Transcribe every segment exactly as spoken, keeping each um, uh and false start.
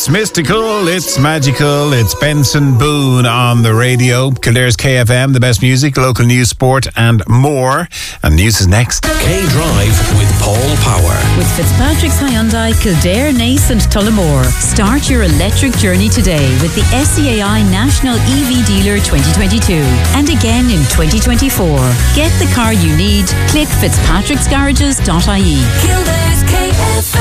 mystical, it's magical, it's Benson Boone on the radio. Kildare's K F M, the best music, local news, sport and more. And news is next. K-Drive with Paul Power. With Fitzpatrick's Hyundai, Kildare, Naas and Tullamore. Start your electric journey today with the S C A I National E V Dealer twenty twenty-two. And again in twenty twenty-four. Get the car you need. Click fitzpatricks garages dot I E. Kildare's K F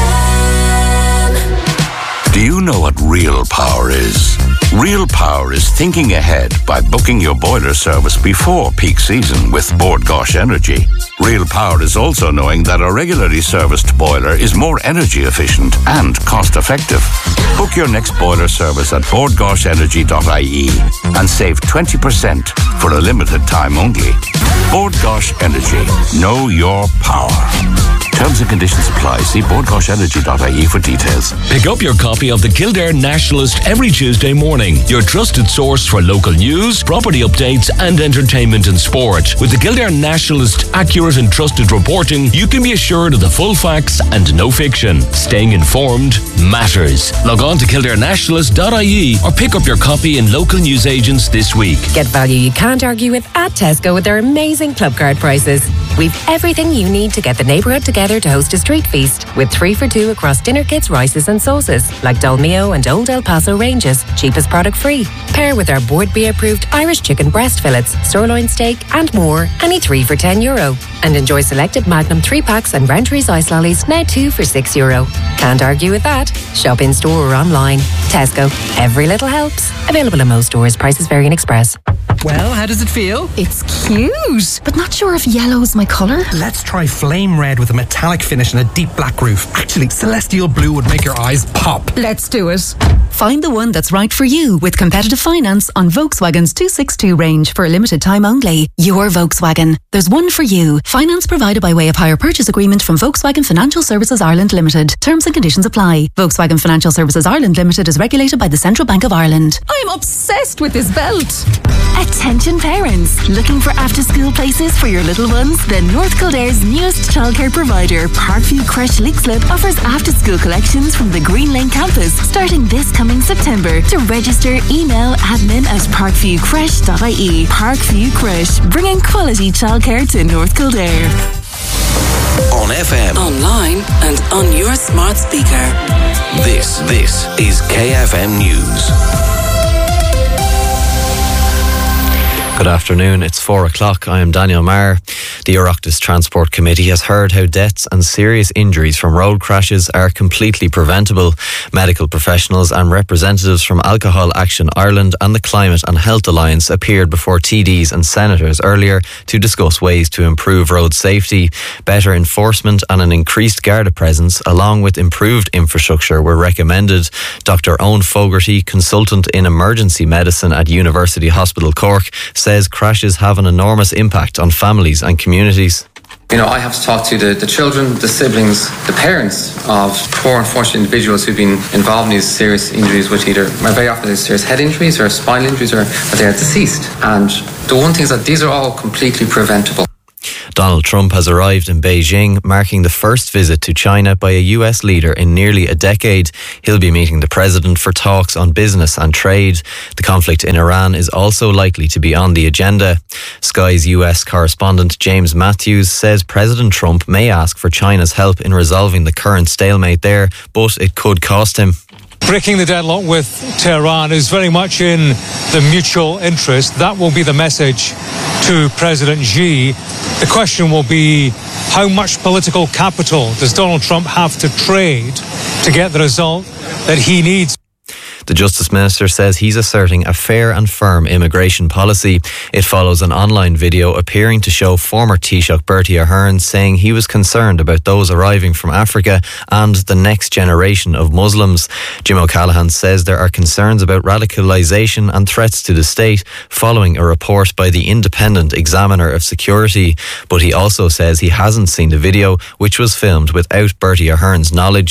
M. Do you know what real power is? Real power is thinking ahead by booking your boiler service before peak season with Bord Gáis Energy. Real power is also knowing that a regularly serviced boiler is more energy efficient and cost effective. Book your next boiler service at bord gáis energy dot I E and save twenty percent for a limited time only. Bord Gáis Energy. Know your power. Terms and conditions apply. See bord gáis energy dot I E for details. Pick up your copy of the Kildare Nationalist every Tuesday morning. Your trusted source for local news, property updates and entertainment and sport. With the Kildare Nationalist accurate and trusted reporting, you can be assured of the full facts and no fiction. Staying informed matters. Log on to kildare nationalist dot I E or pick up your copy in local newsagents this week. Get value you can't argue with at Tesco with their amazing club card prices. We've everything you need to get the neighbourhood together to host a street feast with three for two across dinner kits, rices and sauces like Dolmio and Old El Paso ranges, cheapest product free. Pair with our Board B approved Irish chicken breast fillets, sirloin steak and more, any three for ten euro. And enjoy selected Magnum three packs and Rentries ice lollies, now two for six euro. Can't argue with that. Shop in store or online. Tesco. Every little helps. Available in most stores. Prices vary in Express. Well, how does it feel? It's cute, but not sure if yellow's my colour. Let's try flame red with a metallic finish and a deep black roof. Actually, celestial blue would make your eyes pop. Let's do it. Find the one that's right for you with competitive finance on Volkswagen's two sixty-two range for a limited time only. Your Volkswagen. There's one for you. Finance provided by way of hire purchase agreement from Volkswagen Financial Services Ireland Limited. Terms and conditions apply. Volkswagen Financial Services Ireland Limited is regulated by the Central Bank of Ireland. I'm obsessed with this belt. Attention parents, looking for after school places for your little ones? Then North Kildare's newest childcare provider, Parkview Creche Leixlip, offers after school collections from the Green Lane campus starting this coming September. To register, email admin at parkview creche dot I E. Parkview Creche, bringing quality childcare to North Kildare. On F M, Online and on your smart speaker. this, this is K F M News. Good afternoon, it's four o'clock. I am Daniel Maher. The Oireachtas Transport Committee has heard how deaths and serious injuries from road crashes are completely preventable. Medical professionals and representatives from Alcohol Action Ireland and the Climate and Health Alliance appeared before T Ds and senators earlier to discuss ways to improve road safety. Better enforcement and an increased Garda presence, along with improved infrastructure, were recommended. Doctor Owen Fogarty, consultant in emergency medicine at University Hospital Cork, says crashes have an enormous impact on families and communities. You know, I have to talk to the, the children, the siblings, the parents of poor, unfortunate individuals who've been involved in these serious injuries, which either, very often, they're serious head injuries or spinal injuries, or that they are deceased. And the one thing is that these are all completely preventable. Donald Trump has arrived in Beijing, marking the first visit to China by a U S leader in nearly a decade. He'll be meeting the president for talks on business and trade. The conflict in Iran is also likely to be on the agenda. Sky's U S correspondent James Matthews says President Trump may ask for China's help in resolving the current stalemate there, but it could cost him. Breaking the deadlock with Tehran is very much in the mutual interest. That will be the message to President Xi. The question will be, how much political capital does Donald Trump have to trade to get the result that he needs? The Justice Minister says he's asserting a fair and firm immigration policy. It follows an online video appearing to show former Taoiseach Bertie Ahern saying he was concerned about those arriving from Africa and the next generation of Muslims. Jim O'Callaghan says there are concerns about radicalisation and threats to the state following a report by the Independent Examiner of Security. But he also says he hasn't seen the video, which was filmed without Bertie Ahern's knowledge.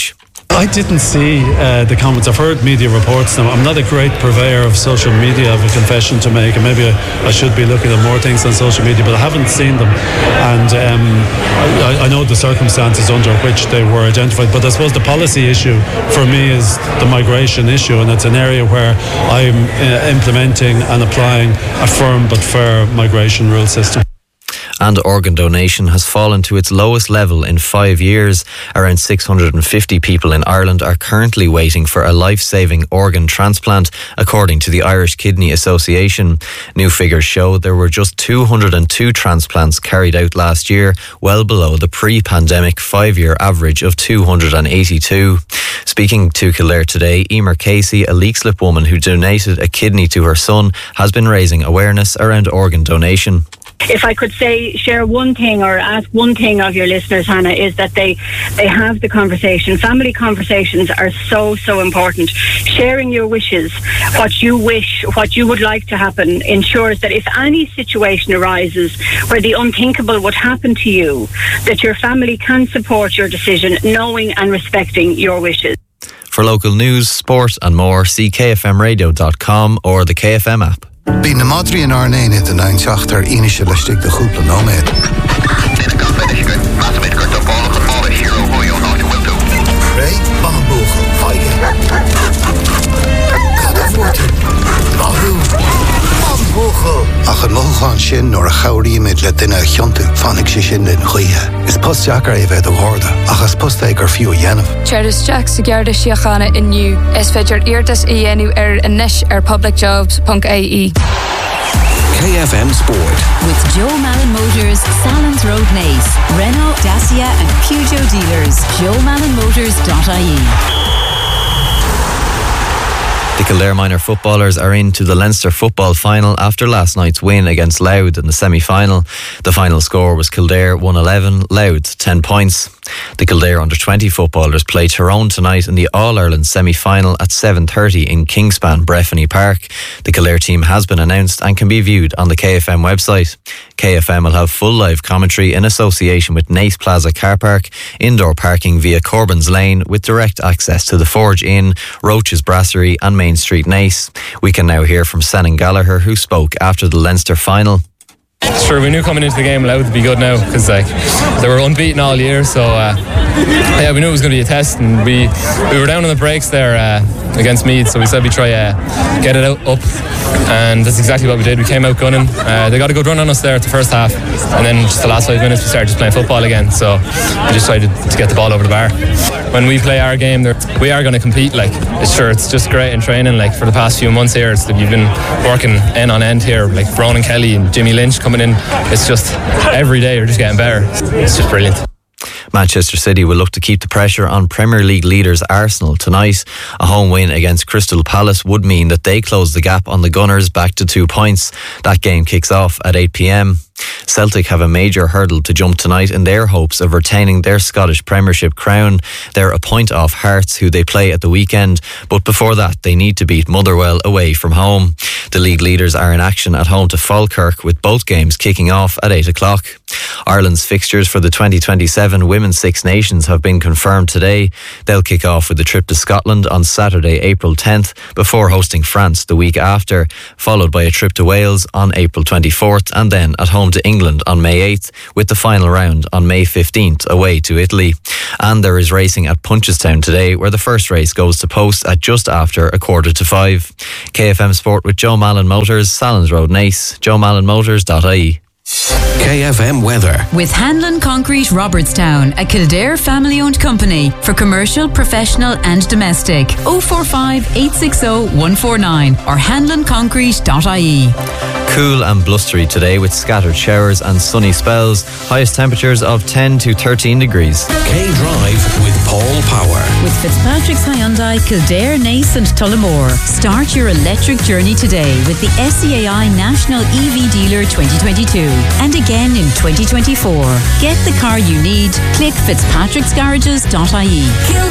I didn't see uh, the comments. I've heard media reports now. I'm not a great purveyor of social media. I have a confession to make, and maybe I, I should be looking at more things on social media, but I haven't seen them. And um, I, I know the circumstances under which they were identified, but I suppose the policy issue for me is the migration issue, and it's an area where I'm uh, implementing and applying a firm but fair migration rule system. And organ donation has fallen to its lowest level in five years. Around six hundred fifty people in Ireland are currently waiting for a life-saving organ transplant, according to the Irish Kidney Association. New figures show there were just two hundred two transplants carried out last year, well below the pre-pandemic five-year average of two hundred eighty-two. Speaking to Kildare today, Emer Casey, a Leixlip woman who donated a kidney to her son, has been raising awareness around organ donation. If I could say, share one thing or ask one thing of your listeners, Hannah, is that they, they have the conversation. Family conversations are so, so important. Sharing your wishes, what you wish, what you would like to happen, ensures that if any situation arises where the unthinkable would happen to you, that your family can support your decision, knowing and respecting your wishes. For local news, sport and more, see k f m radio dot com or the K F M app. Bí na madri an arnéine den ein seachtar inische leistig de grúpla nóméid. Ray, bamboegel, feige. Kadavoorten, mahu, bamboegel. Ach an mogelgaan sin nor a chaurie met le dinne chante fan ik sin den goeie. Is post jacker even de hoorde. Ach as post ik er few jenef. Charles Jack Sigarda Shiachana in new. Es fedger eertes ienu er en nesh er publicjobs punt I E. K F M Sport. With Joe Malin Motors, Salons Road Naas, Renault, Dacia and Peugeot dealers. joe malin motors dot I E. The Kildare minor footballers are into the Leinster football final after last night's win against Louth in the semi-final. The final score was Kildare one eleven, Louth ten points. The Kildare under twenty footballers play Tyrone tonight in the All-Ireland semi-final at seven thirty in Kingspan, Breffni Park. The Kildare team has been announced and can be viewed on the K F M website. K F M will have full live commentary in association with Naas Plaza Car Park, indoor parking via Corbyn's Lane with direct access to the Forge Inn, Roach's Brasserie and Main Street Naas. We can now hear from Senan Gallagher, who spoke after the Leinster final. Sure, we knew coming into the game Louth would be good now because like they were unbeaten all year, so uh, yeah, we knew it was going to be a test, and we we were down on the breaks there uh, against Meath, so we said we'd try uh, get it out, up, and that's exactly what we did. We came out gunning. Uh, they got a good run on us there at the first half, and then just the last five minutes we started just playing football again, so we just tried to, to get the ball over the bar. When we play our game, we are going to compete. Like, it's sure it's just great in training. Like for the past few months here, it's that we've been working end on end here, like Ronan Kelly and Jimmy Lynch coming in. It's just every day we're just getting better. It's just brilliant. Manchester City will look to keep the pressure on Premier League leaders Arsenal tonight. A home win against Crystal Palace would mean that they close the gap on the Gunners back to two points. That game kicks off at eight p.m. Celtic have a major hurdle to jump tonight in their hopes of retaining their Scottish Premiership crown. They're a point off Hearts, who they play at the weekend, but before that they need to beat Motherwell away from home. The league leaders are in action at home to Falkirk, with both games kicking off at eight o'clock. Ireland's fixtures for the twenty twenty-seven Women's Six Nations have been confirmed today. They'll kick off with a trip to Scotland on Saturday, April tenth, before hosting France the week after, followed by a trip to Wales on April twenty-fourth, and then at home to England on May eighth, with the final round on May fifteenth away to Italy. And there is racing at Punchestown today, where the first race goes to post at just after a quarter to five. K F M Sport with Joe Malin Motors, Salons Road Naas, joe malin motors dot I E. K F M weather. With Hanlon Concrete Robertstown, a Kildare family-owned company for commercial, professional and domestic. oh four five, eight six oh, one four nine or hanlon concrete dot I E. Cool and blustery today with scattered showers and sunny spells. Highest temperatures of ten to thirteen degrees. K-Drive with Paul Power. With Fitzpatrick's Hyundai, Kildare, Naas and Tullamore. Start your electric journey today with the S C A I National E V Dealer twenty twenty-two. And again in twenty twenty-four. Get the car you need. Click fitzpatricks garages dot I E.